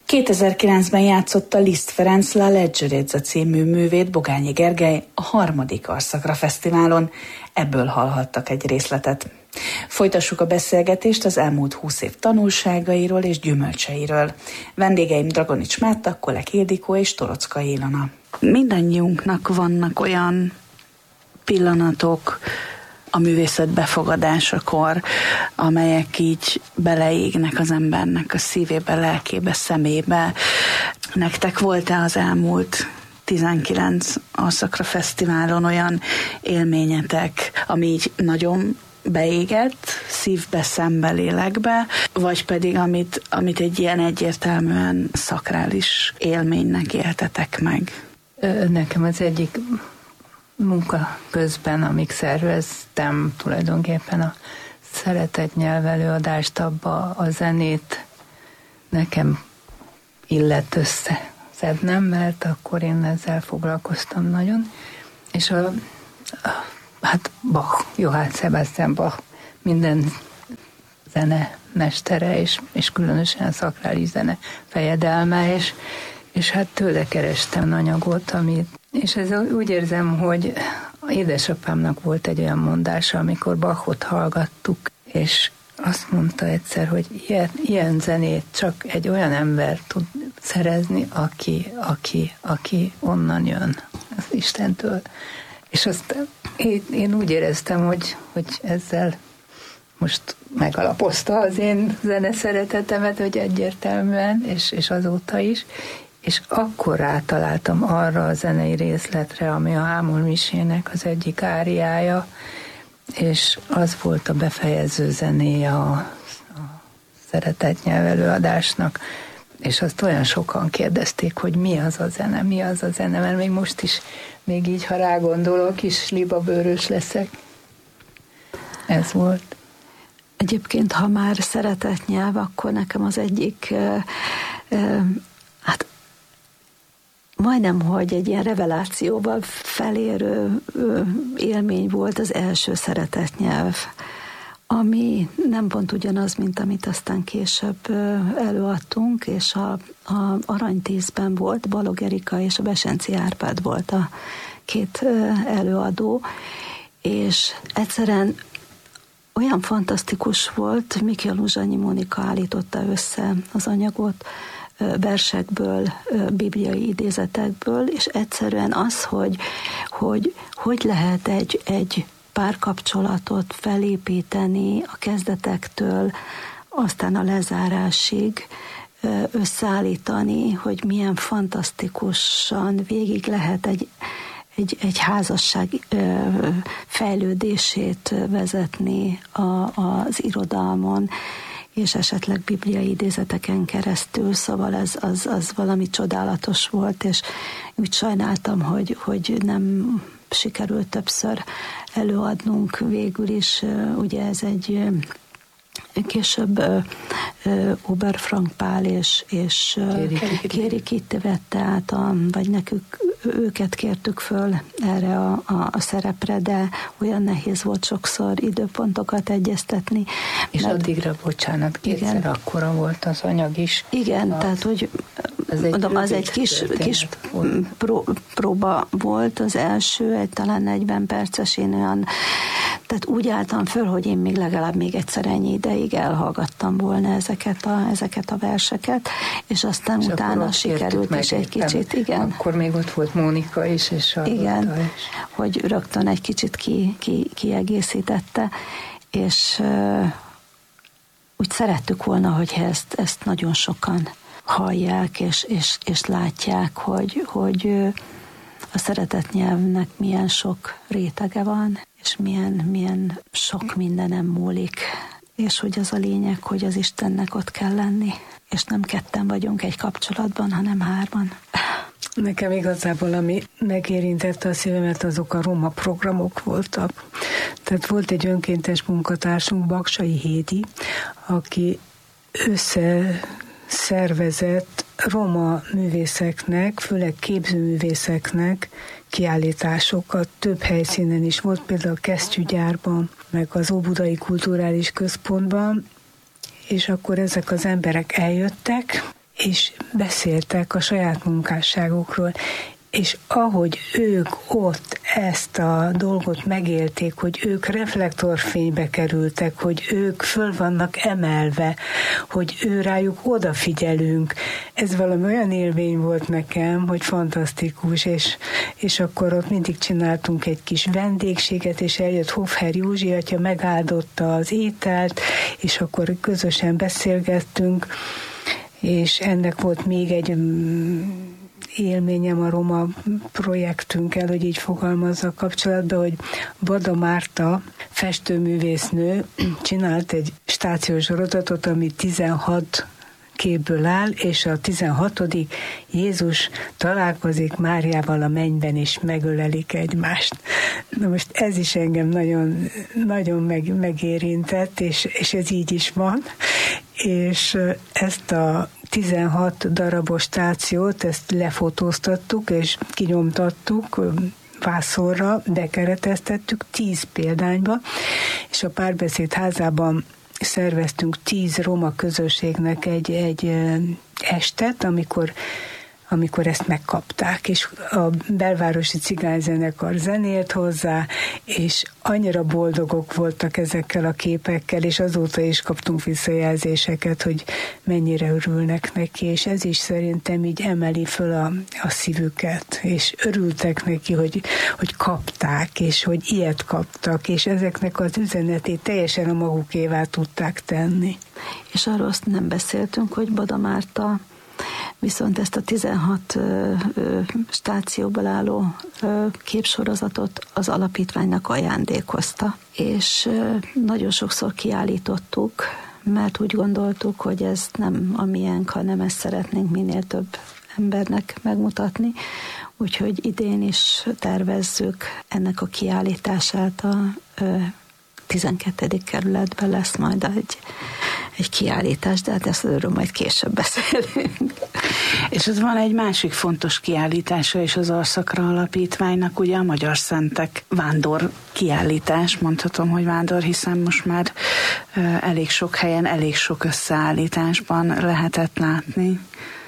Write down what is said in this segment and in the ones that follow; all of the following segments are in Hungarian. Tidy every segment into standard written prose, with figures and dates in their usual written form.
2009-ben játszotta Liszt Ferenc La Leggerezza című művét Bogányi Gergely a 3. Arszakra Fesztiválon. Ebből hallhattak egy részletet. Folytassuk a beszélgetést az elmúlt 20 év tanulságairól és gyümölcseiről. Vendégeim Dragonics Márta, Kolek Ildikó és Torockai Ilona. Mindannyiunknak vannak olyan pillanatok a művészet befogadásakor, amelyek így beleégnek az embernek a szívébe, lelkébe, szemébe. Nektek volt-e az elmúlt 19 Arszakra Fesztiválon olyan élményetek, ami így nagyon beégett, szívbe, szembe, lélekbe, vagy pedig amit egy ilyen egyértelműen szakrális élménynek éltetek meg? Nekem az egyik munka közben, amíg szerveztem tulajdonképpen a szeretetnyelv előadást, abba a zenét nekem illett összeszednem, mert akkor én ezzel foglalkoztam nagyon, és hát Bach, Johann Sebastian Bach minden zene mestere, és különösen szakrális zene fejedelme, és hát tőle kerestem anyagot, és ez úgy érzem, hogy édesapámnak volt egy olyan mondása, amikor Bachot hallgattuk, és azt mondta egyszer, hogy ilyen zenét csak egy olyan ember tud szerezni, aki onnan jön, az Istentől. És azt én úgy éreztem, hogy ezzel most megalapozta az én zeneszeretetemet, hogy egyértelműen, és azóta is, és akkor rátaláltam arra a zenei részletre, ami a Hámol misének az egyik áriája, és az volt a befejező zenéje a szeretetnyelv előadásnak, és azt olyan sokan kérdezték, hogy mi az a zene, mert még most is, még így, ha rágondolok, is libabőrös leszek. Ez volt. Egyébként, ha már szeretetnyelv, akkor nekem az egyik, hát majdnem, hogy egy ilyen revelációval felérő élmény volt az első szeretetnyelv, ami nem pont ugyanaz, mint amit aztán később előadtunk, és a Aranytízben volt, Balog Erika és a Besenci Árpád volt a két előadó, és egyszerűen olyan fantasztikus volt, Mikiel Uzsanyi Mónika állította össze az anyagot, versekből, bibliai idézetekből, és egyszerűen az, hogy lehet egy párkapcsolatot felépíteni a kezdetektől, aztán a lezárásig összeállítani, hogy milyen fantasztikusan végig lehet egy házasság fejlődését vezetni az irodalmon, és esetleg bibliai idézeteken keresztül, szóval az valami csodálatos volt, és úgy sajnáltam, hogy nem sikerült többször előadnunk végül is. Ugye ez egy később Oberfrank Pál és Kéri Kitti vette át, vagy őket kértük föl erre a szerepre, de olyan nehéz volt sokszor időpontokat egyeztetni. És addigra, bocsánat, kétszer akkora volt az anyag is. Igen, tehát hogy az egy kis próba volt, az első, talán 40 perces, én olyan, tehát úgy álltam föl, hogy én még legalább egyszer ennyi ideig elhallgattam volna ezeket a verseket, és aztán és utána sikerült is egy kicsit, igen. Akkor még ott volt Mónika is, és igen, hogy rögtön egy kicsit kiegészítette, és úgy szerettük volna, hogy ezt nagyon sokan hallják, és látják, hogy a szeretetnyelvnek milyen sok rétege van, és milyen sok mindenem múlik, és hogy az a lényeg, hogy az Istennek ott kell lenni, és nem ketten vagyunk egy kapcsolatban, hanem 3. Nekem igazából, ami megérintette a szívemet, azok a roma programok voltak. Tehát volt egy önkéntes munkatársunk, Baksai Hédi, aki összeszervezett roma művészeknek, főleg képzőművészeknek kiállításokat több helyszínen is. Volt például a Kesztyűgyárban, meg az Óbudai Kulturális Központban, és akkor ezek az emberek eljöttek, és beszéltek a saját munkásságukról, és ahogy ők ott ezt a dolgot megélték, hogy ők reflektorfénybe kerültek, hogy ők föl vannak emelve, hogy ő rájuk odafigyelünk, ez valami olyan élmény volt nekem, hogy fantasztikus, és akkor ott mindig csináltunk egy kis vendégséget, és eljött Hofher Józsi atya, megáldotta az ételt, és akkor közösen beszélgettünk, és ennek volt még egy élményem a Roma projektünkkel, hogy így fogalmazzak kapcsolatban, hogy Bada Márta festőművésznő csinált egy stációs sorozatot, ami 16 képből áll, és a 16. Jézus találkozik Máriával a mennyben, és megölelik egymást. Na most ez is engem nagyon, nagyon megérintett, és ez így is van, és ezt a 16 darabos stációt, ezt lefotóztattuk, és kinyomtattuk vászorra, bekereteztettük 10 példányba, és a Párbeszéd házában szerveztünk 10 roma közösségnek egy estet, amikor ezt megkapták, és a belvárosi cigányzenekar zenélt hozzá, és annyira boldogok voltak ezekkel a képekkel, és azóta is kaptunk visszajelzéseket, hogy mennyire örülnek neki, és ez is szerintem így emeli föl a szívüket, és örültek neki, hogy kapták, és hogy ilyet kaptak, és ezeknek az üzenetét teljesen a magukévá tudták tenni. És arról azt nem beszéltünk, hogy Bada Márta viszont ezt a 16 stációból álló képsorozatot az alapítványnak ajándékozta, és nagyon sokszor kiállítottuk, mert úgy gondoltuk, hogy ez nem a miénk, hanem ezt szeretnénk minél több embernek megmutatni, úgyhogy idén is tervezzük ennek a kiállítását a 12. kerületben lesz majd egy kiállítás, de hát erről majd később beszélünk. És ez van egy másik fontos kiállítása is az Arszakra Alapítványnak, ugye a Magyar Szentek vándor kiállítás, mondhatom, hogy vándor, hiszen most már elég sok helyen, elég sok összeállításban lehetett látni.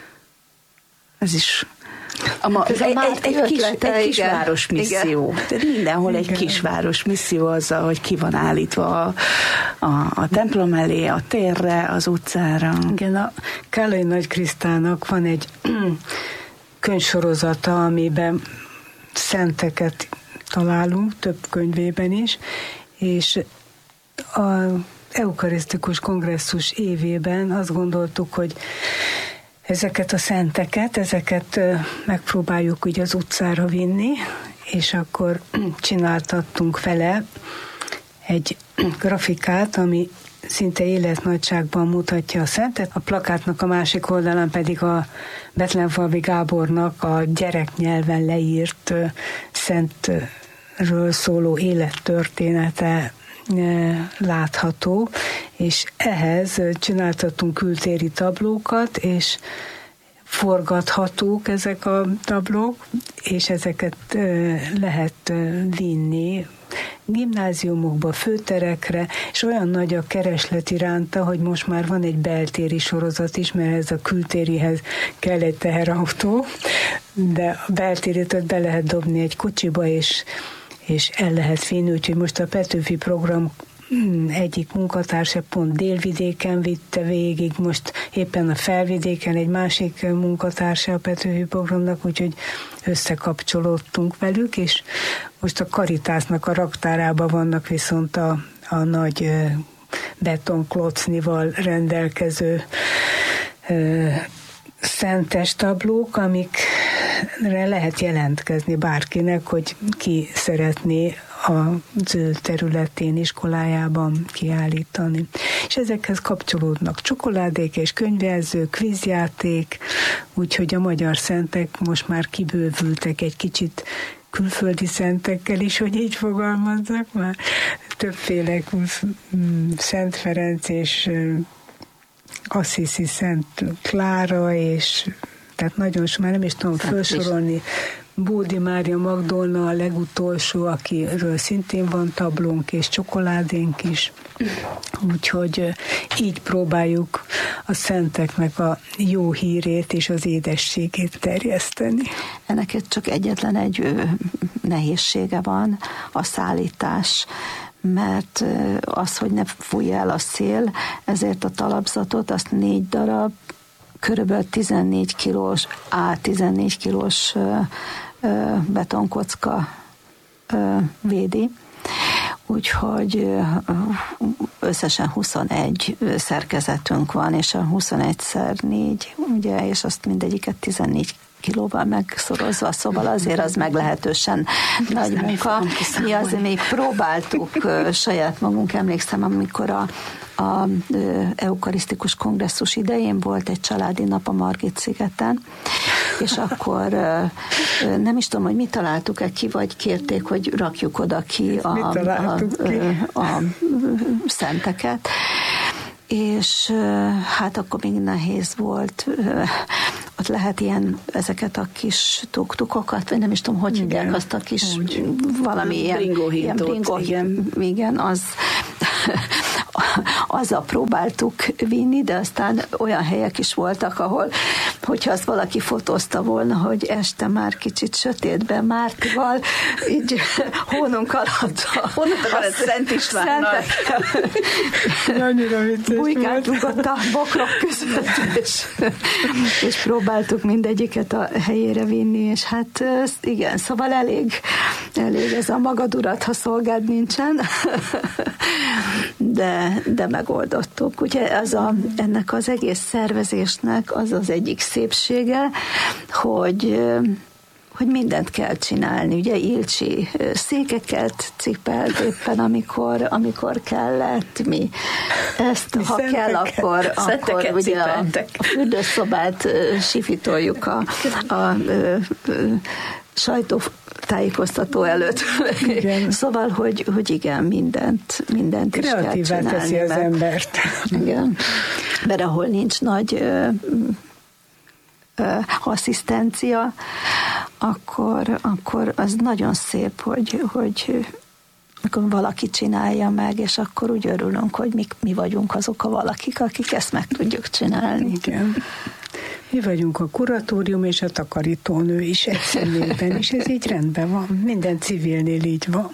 Ez is egy kisváros misszió. Tehát mindenhol egy kisváros misszió azzal, hogy ki van állítva a templom elé, a térre, az utcára. Igen, a Kállai Nagy Krisztának van egy könyvsorozata, amiben szenteket találunk, több könyvében is, és a eukarisztikus kongresszus évében azt gondoltuk, hogy ezeket a szenteket, ezeket megpróbáljuk úgy az utcára vinni, és akkor csináltattunk vele egy grafikát, ami szinte életnagyságban mutatja a szentet. A plakátnak a másik oldalán pedig a Betlenfalvi Gábornak a gyereknyelven leírt szentről szóló élettörténete látható, és ehhez csináltattunk kültéri tablókat, és forgathatók ezek a tablók, és ezeket lehet vinni gimnáziumokba, főterekre, és olyan nagy a kereslet iránta, hogy most már van egy beltéri sorozat is, mert ez a kültérihez kell egy teherautó, de a beltérit be lehet dobni egy kocsiba, és el lehet vinni, úgyhogy most a Petőfi program egyik munkatársa pont Délvidéken vitte végig, most éppen a Felvidéken egy másik munkatársa a Petőfi programnak, úgyhogy összekapcsolódtunk velük, és most a Karitásnak a raktárában vannak viszont a nagy betonklocnival rendelkező szentes tablók, amikre lehet jelentkezni bárkinek, hogy ki szeretné az ő területén, iskolájában kiállítani. És ezekhez kapcsolódnak csokoládék és könyvjelző, kvízjáték, úgyhogy a magyar szentek most már kibővültek egy kicsit külföldi szentekkel is, hogy így fogalmazzak, már többféle Szent Ferenc és Assisi Szent Klára, és tehát nagyon sok, már nem is tudom felsorolni, Bódi Mária Magdolna a legutolsó, akiről szintén van tablónk és csokoládénk is. Úgyhogy így próbáljuk a szenteknek a jó hírét és az édességét terjeszteni. Ennek csak egyetlen egy nehézsége van, a szállítás, mert az, hogy ne fújja el a szél, ezért a talapzatot azt 4 darab, körülbelül 14 kilós, 14 kilós betonkocka védi. Úgyhogy összesen 21 szerkezetünk van, és a 21x4, ugye, és azt mindegyiket 14 kilóval megszorozva, szóval azért az meglehetősen nagy munka. Mi azért még próbáltuk saját magunk, emlékszem, amikor a eukarisztikus kongresszus idején volt egy családi nap a Margit-szigeten, és akkor nem is tudom, hogy mi találtuk-e ki, vagy kérték, hogy rakjuk oda ki a szenteket, és hát akkor még nehéz volt. Ott lehet ilyen, ezeket a kis tuk-tukokat, vagy nem is tudom, hogy hívják azt a kis valami ilyen bringóhintót. Igen, azzal próbáltuk vinni, de aztán olyan helyek is voltak, ahol, hogyha azt valaki fotózta volna, hogy este már kicsit sötétben Mártival, így hónunk alatt Szent Istvánnal. Bujkáltunk ott a bokrok között, és próbáltuk mindegyiket a helyére vinni, és hát igen, szóval elég ez a magadurat, ha szolgád nincsen, de megoldottuk. Ugye ennek az egész szervezésnek az az egyik szépsége, hogy mindent kell csinálni. Ugye Ilcsi székeket cipelt éppen, amikor kellett. Mi ezt, ha kell, akkor ugye a fürdőszobát sifitoljuk a sajtótájékoztató előtt. Igen. Szóval, hogy igen, mindent is kell csinálni. Kreatívá teszi az embert. Igen. Mert ahol nincs nagy asszisztencia, akkor az nagyon szép, hogy amikor valaki csinálja meg, és akkor úgy örülünk, hogy mi vagyunk azok a valakik, akik ezt meg tudjuk csinálni. Igen. Mi vagyunk a kuratórium és a takarítónő is egy személyben, és ez így rendben van. Minden civilnél így van.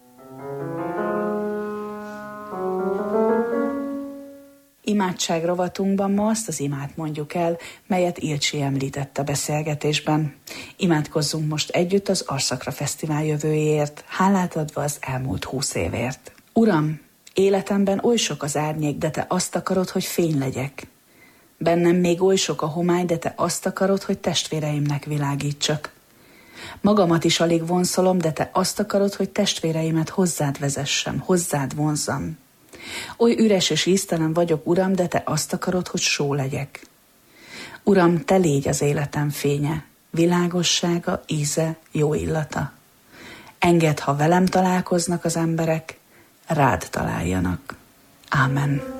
Imádság rovatunkban ma azt az imát mondjuk el, melyet Ilcsi említett a beszélgetésben. Imádkozzunk most együtt az Arszakra Fesztivál jövőjéért, hálát adva az elmúlt 20 évért. Uram, életemben oly sok az árnyék, de te azt akarod, hogy fény legyek. Bennem még oly sok a homály, de te azt akarod, hogy testvéreimnek világítsak. Magamat is alig vonszolom, de te azt akarod, hogy testvéreimet hozzád vezessem, hozzád vonzzam. Oly üres és íztelen vagyok, Uram, de te azt akarod, hogy só legyek. Uram, te légy az életem fénye, világossága, íze, jó illata. Engedd, ha velem találkoznak az emberek, rád találjanak. Ámen.